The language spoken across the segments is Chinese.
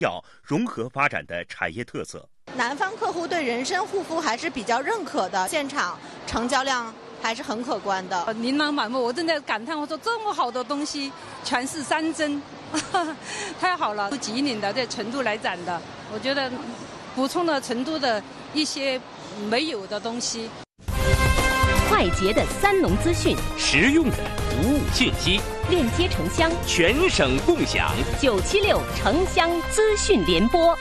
要融合发展的产业特色。 南方客户对人参护肤还是比较认可的，现场成交量还是很可观的， 琳琅满目。我正在感叹，我说这么好的东西全是山珍，太好了！吉林的在成都来展的，我觉得补充了成都的一些没有的东西。 快捷的三农资讯， 实用的读物信息， 链接城乡， 全省共享。 976城乡资讯联播。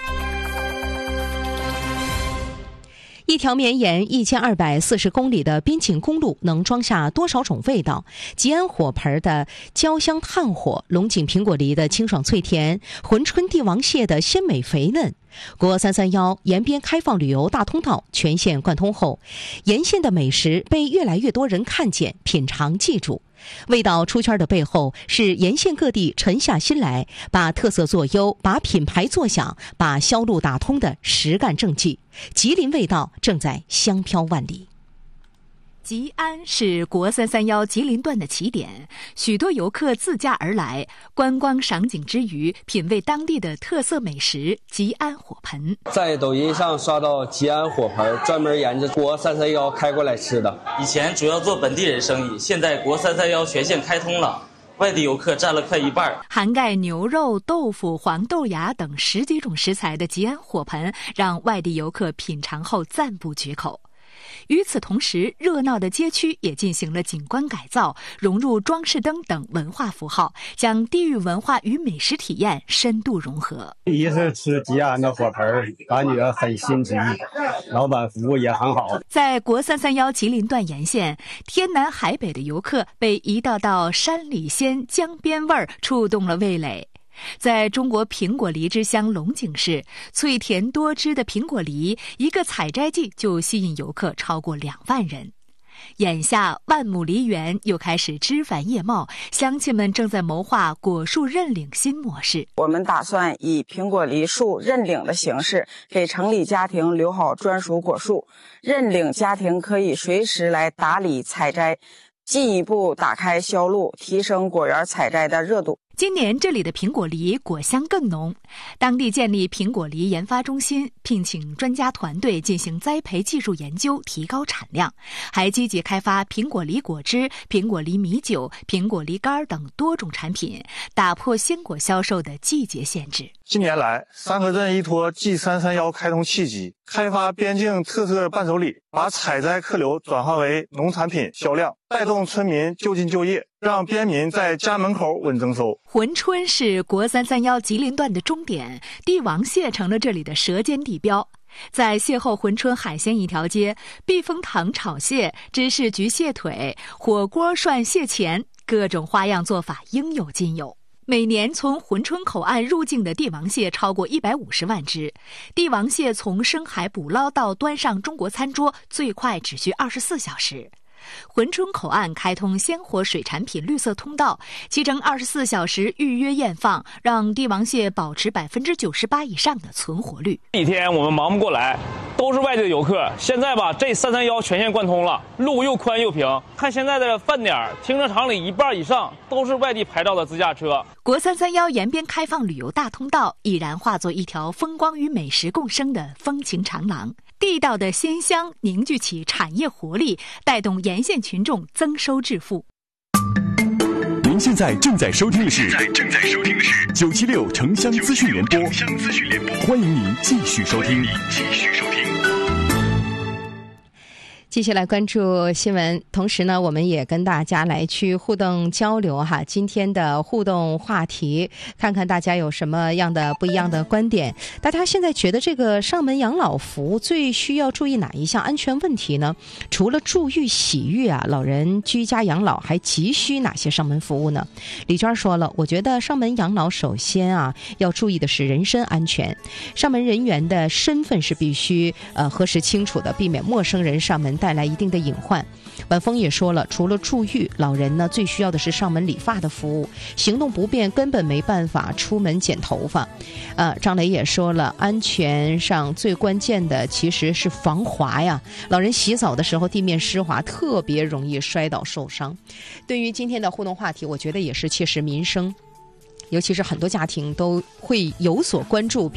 一条绵延1240公里的边境公路能装下多少种味道？吉安火盆的焦香炭火，龙井苹果梨的清爽脆甜，珲春帝王蟹的鲜美肥嫩。国331沿边开放旅游大通道全线贯通后，沿线的美食被越来越多人看见、品尝、记住。味道出圈的背后，是沿线各地沉下心来，把特色做优，把品牌做响，把销路打通的实干政绩。吉林味道正在香飘万里。 吉安是国331吉林段的起点，许多游客自驾而来，观光赏景之余，品味当地的特色美食吉安火盆。 在抖音上刷到吉安火盆，专门沿着国331开过来吃的。 以前主要做本地人生意，现在国331全线开通了，外地游客占了快一半。 涵盖牛肉、豆腐、黄豆芽等10几种食材的吉安火盆，让外地游客品尝后赞不绝口。与此同时，热闹的街区也进行了景观改造，融入装饰灯等文化符号，将地域文化与美食体验深度融合。 第一次吃吉安的火盆，感觉很新奇，老板服务也很好。 在国331吉林段沿线，天南海北的游客被一道道山里鲜、江边味儿触动了味蕾。在中国苹果梨之乡龙井市，脆甜多汁的苹果梨，一个采摘季就吸引游客超过2万人。眼下万亩梨园又开始枝繁叶茂，乡亲们正在谋划果树认领新模式。 我们打算以苹果梨树认领的形式，给城里家庭留好专属果树，认领家庭可以随时来打理采摘，进一步打开销路，提升果园采摘的热度。 今年这里的苹果梨果香更浓，当地建立苹果梨研发中心，聘请专家团队进行栽培技术研究，提高产量，还积极开发苹果梨果汁、苹果梨米酒、苹果梨干等多种产品，打破鲜果销售的季节限制。 近年来，三河镇依托 G331开通契机，开发边境特色伴手礼，把采摘客流转化为农产品销量，带动村民就近就业，让边民在家门口稳增收。 珲春是国331吉林段的终点，帝王蟹成了这里的舌尖地标。在邂逅珲春海鲜一条街，避风塘炒蟹、芝士焗蟹腿、火锅涮蟹钳，各种花样做法应有尽有。每年从珲春口岸入境的帝王蟹超过150万只，帝王蟹从深海捕捞到端上中国餐桌，最快只需24小时。珲春口岸开通鲜活水产品绿色通道，其中24小时预约验放，让帝王蟹保持98%以上的存活率。 一天我们忙不过来，都是外地的游客。现在吧，这331全线贯通了，路又宽又平。看现在的饭点，停车场里一半以上都是外地牌照的自驾车。 国331沿边开放旅游大通道，已然化作一条风光与美食共生的风情长廊。地道的鲜香凝聚起产业活力，带动沿线群众增收致富。 您现在正在收听的是976城乡资讯联播，欢迎您继续收听。 继续来关注新闻，同时呢，我们也跟大家来去互动交流哈。今天的互动话题，看看大家有什么样的不一样的观点。大家现在觉得这个上门养老服最需要注意哪一项安全问题呢？除了住育、洗浴啊，老人居家养老还急需哪些上门服务呢？李娟说了，我觉得上门养老首先啊要注意的是人身安全，上门人员的身份是必须核实清楚的，避免陌生人上门带来一定的隐患。晚风也说了，除了住育，老人呢最需要的是上门理发的服务，行动不便根本没办法出门剪头发。张雷也说了，安全上最关键的其实是防滑呀，老人洗澡的时候地面湿滑，特别容易摔倒受伤。对于今天的互动话题，我觉得也是切实民生，尤其是很多家庭都会有所关注。